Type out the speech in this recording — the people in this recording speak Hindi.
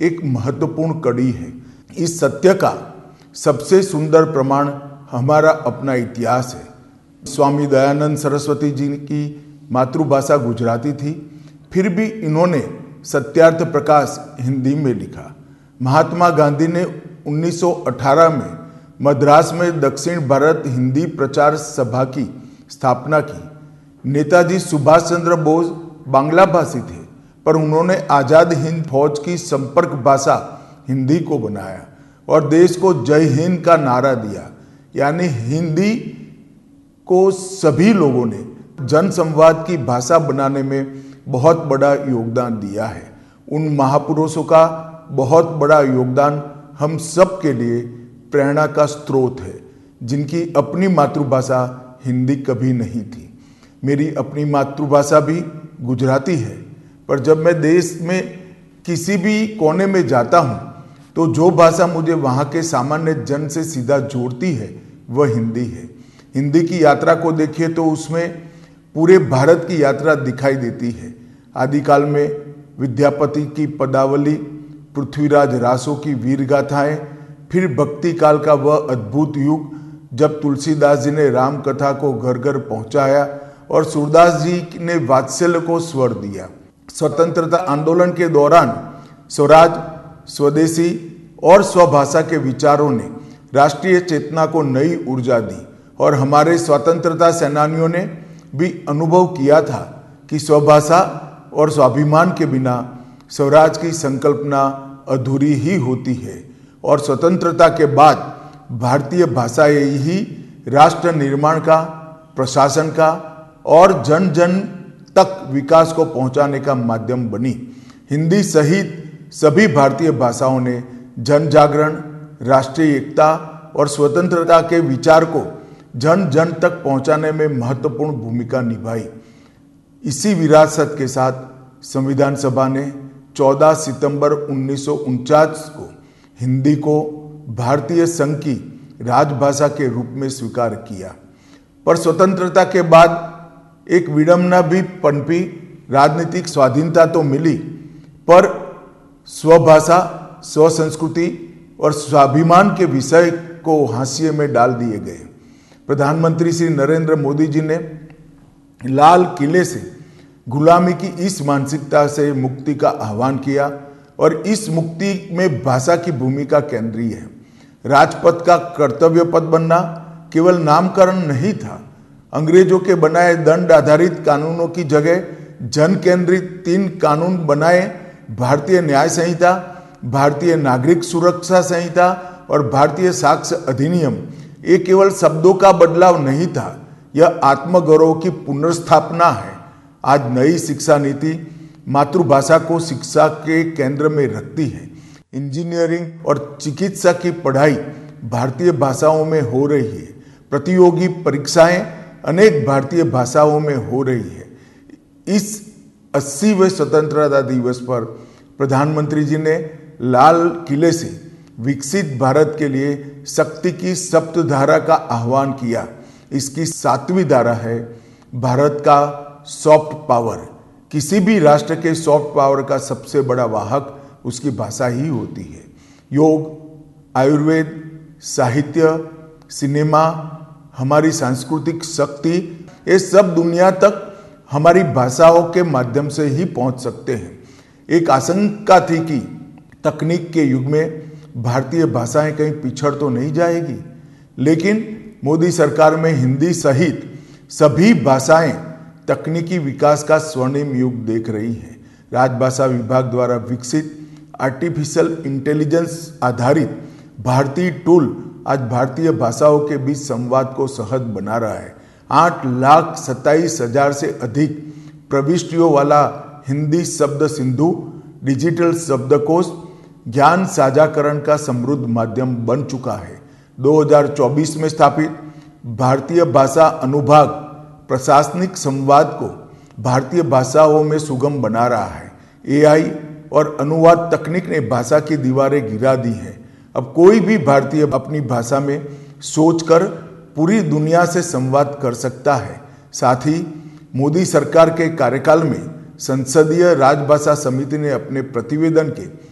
एक महत्वपूर्ण कड़ी है। इस सत्य का सबसे सुंदर प्रमाण हमारा अपना इतिहास है। स्वामी दयानंद सरस्वती जी की मातृभाषा गुजराती थी, फिर भी इन्होंने सत्यार्थ प्रकाश हिंदी में लिखा। महात्मा गांधी ने 1918 में मद्रास में दक्षिण भारत हिंदी प्रचार सभा की स्थापना की। नेताजी सुभाष चंद्र बोस बांग्ला भाषी थे, पर उन्होंने आज़ाद हिंद फौज की संपर्क भाषा हिंदी को बनाया और देश को जय हिंद का नारा दिया। यानी हिंदी को सभी लोगों ने जन संवाद की भाषा बनाने में बहुत बड़ा योगदान दिया है। उन महापुरुषों का बहुत बड़ा योगदान हम सब के लिए प्रेरणा का स्रोत है, जिनकी अपनी मातृभाषा हिंदी कभी नहीं थी। मेरी अपनी मातृभाषा भी गुजराती है, पर जब मैं देश में किसी भी कोने में जाता हूँ तो जो भाषा मुझे वहाँ के सामान्य जन से सीधा जोड़ती है वह हिंदी है। हिंदी की यात्रा को देखिए तो उसमें पूरे भारत की यात्रा दिखाई देती है। आदिकाल में विद्यापति की पदावली, पृथ्वीराज रासो की वीर गाथाएं, फिर भक्ति काल का वह अद्भुत युग जब तुलसीदास जी ने राम कथा को घर घर पहुंचाया और सूरदास जी ने वात्सल्य को स्वर दिया। स्वतंत्रता आंदोलन के दौरान स्वराज, स्वदेशी और स्वभाषा के विचारों ने राष्ट्रीय चेतना को नई ऊर्जा दी और हमारे स्वतंत्रता सेनानियों ने भी अनुभव किया था कि स्वभाषा और स्वाभिमान के बिना स्वराज की संकल्पना अधूरी ही होती है। और स्वतंत्रता के बाद भारतीय भाषाएं ही राष्ट्र निर्माण का, प्रशासन का और जन जन तक विकास को पहुंचाने का माध्यम बनी। हिंदी सहित सभी भारतीय भाषाओं ने जन जागरण, राष्ट्रीय एकता और स्वतंत्रता के विचार को जन जन तक पहुंचाने में महत्वपूर्ण भूमिका निभाई। इसी विरासत के साथ संविधान सभा ने 14 सितंबर 1949 को हिंदी को भारतीय संघ की राजभाषा के रूप में स्वीकार किया। पर स्वतंत्रता के बाद एक विडंबना भी पनपी। राजनीतिक स्वाधीनता तो मिली, पर स्वभाषा, स्वसंस्कृति और स्वाभिमान के विषय को हाशिए में डाल दिए गए। प्रधानमंत्री श्री नरेंद्र मोदी जी ने लाल किले से गुलामी की इस मानसिकता से मुक्ति का आह्वान किया और इस मुक्ति में भाषा की भूमिका केंद्रीय है। राजपथ का कर्तव्य पथ बनना केवल नामकरण नहीं था। अंग्रेजों के बनाए दंड आधारित कानूनों की जगह जन केंद्रित 3 कानून बनाए। भारतीय न्याय संहिता, भारतीय नागरिक सुरक्षा संहिता और भारतीय साक्ष्य अधिनियम। ये केवल शब्दों का बदलाव नहीं था, यह आत्मगौरव की पुनर्स्थापना है। आज नई शिक्षा नीति मातृभाषा को शिक्षा के केंद्र में रखती है। इंजीनियरिंग और चिकित्सा की पढ़ाई भारतीय भाषाओं में हो रही है। प्रतियोगी परीक्षाएं अनेक भारतीय भाषाओं में हो रही है। इस 80वें स्वतंत्रता दिवस पर प्रधानमंत्री जी ने लाल किले से विकसित भारत के लिए शक्ति की सप्तधारा का आह्वान किया। इसकी 7वीं धारा है भारत का सॉफ्ट पावर। किसी भी राष्ट्र के सॉफ्ट पावर का सबसे बड़ा वाहक उसकी भाषा ही होती है। योग, आयुर्वेद, साहित्य, सिनेमा, हमारी सांस्कृतिक शक्ति, ये सब दुनिया तक हमारी भाषाओं के माध्यम से ही पहुंच सकते हैं। एक आशंका थी कि तकनीक के युग में भारतीय भाषाएं कहीं पिछड़ तो नहीं जाएगी, लेकिन मोदी सरकार में हिंदी सहित सभी भाषाएं तकनीकी विकास का स्वर्णिम युग देख रही है। राजभाषा विभाग द्वारा विकसित आर्टिफिशियल इंटेलिजेंस आधारित भारतीय टूल आज भारतीय भाषाओं के बीच संवाद को सहज बना रहा है। 8,27,000 से अधिक प्रविष्टियों वाला हिंदी शब्द सिंधु डिजिटल शब्दकोश ज्ञान साझाकरण का समृद्ध माध्यम बन चुका है। 2024 में स्थापित भारतीय भाषा अनुभाग प्रशासनिक संवाद को भारतीय भाषाओं में सुगम बना रहा है। एआई और अनुवाद तकनीक ने भाषा की दीवारें गिरा दी है। अब कोई भी भारतीय अपनी भाषा में सोचकर पूरी दुनिया से संवाद कर सकता है। साथ ही मोदी सरकार के कार्यकाल में संसदीय राजभाषा समिति ने अपने प्रतिवेदन के